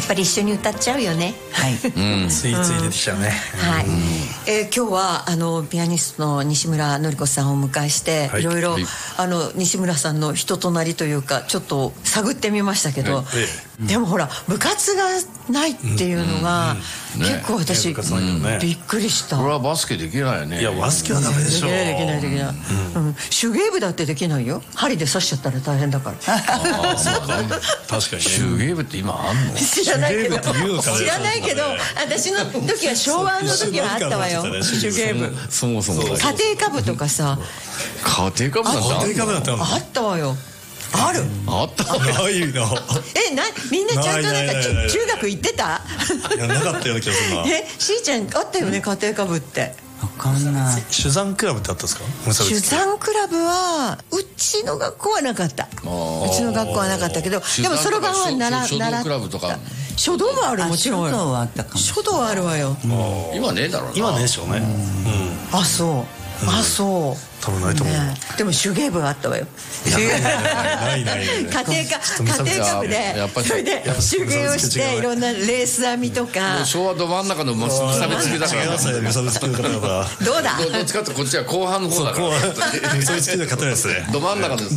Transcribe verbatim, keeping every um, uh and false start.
っぱり一緒に歌っちゃうよね。 はい、 うん、ついつい出てきちゃうね、 はい、えー、今日はあのピアニストの西村典子さんをお迎えして、はい、いろいろ、はい、あの西村さんの人となりというかちょっと探ってみましたけど、はい、でもほら部活がないっていうのが、うんうん、結構私、ねね、びっくりした。 これはバスケできないよね。 いやバスケはダメでしょ。 できないできないできない、うんうん、手芸部だってできないよ。針で刺しちゃったら大変だから。 あそうか確かに、ね、 手芸部って今あんの？ 知らないけど知らないけど私の時は昭和の時はあったわよ手芸部。 そもそも家庭科部とかさ、 家庭科部なんて家庭科部だったの？ あったわよ。あるあったないの。 えなみんなちゃんとなんか中学行ってた？ いやなかったような気がするな。 えしーちゃんあったよね家庭科部って。 わかんない。 手山クラブってあったんですか？ 手山クラブはうちの学校はなかった。うちの学校はなかったけど、でもそろばんは習った。 書道クラブとか書道はある。もちろん書道はあったかも。 書道はあるわよ。 今ねえだろうな。 今ねえでしょうね。 あそうあそう多分ないと思う、ね、 でも手芸部はあったわよ。 ないないない家庭科家庭科部でそれで手芸をしていろんなレース編みとか。 昭和ど真ん中の無差別付きだから。 無差別付きの方々 どうだどっちかってこっちは後半の方だから。 無差別付きの方ですね。 ど真ん中です。